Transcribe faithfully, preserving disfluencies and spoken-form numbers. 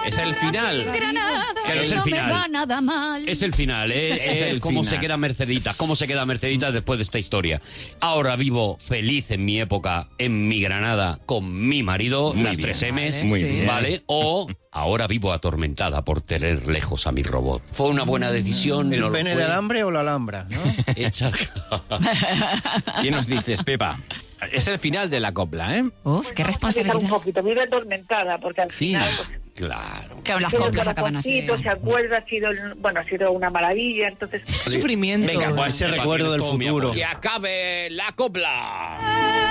Es el final. Granada, Claro, es el no me final. va nada mal. Es el final, ¿eh? Es Eh, el cómo final. se queda Mercedita, cómo se queda Mercedita después de esta historia. Ahora vivo feliz en mi época, en mi Granada, con mi marido, Muy las bien. tres M's, Vale, Muy sí. bien. ¿vale? O ahora vivo atormentada por tener lejos a mi robot. ¿Fue una buena decisión? ¿El ¿No lo pene fue? de alambre o la alhambra? ¿No? Hecha... ¿Qué nos dices, Pepa? Es el final de la copla, ¿eh? Uf, qué un responsabilidad. poquito, vive atormentada, porque al Sí, final... pues, Claro. Que las todo el coplas acaban así. corazoncito, se acuerda, ha sido, el- bueno, ha sido una maravilla, entonces... Sufrimiento. Venga, pues ese Pepa, recuerdo tienes del todo mi futuro. apoyo. ¡Que acabe la copla!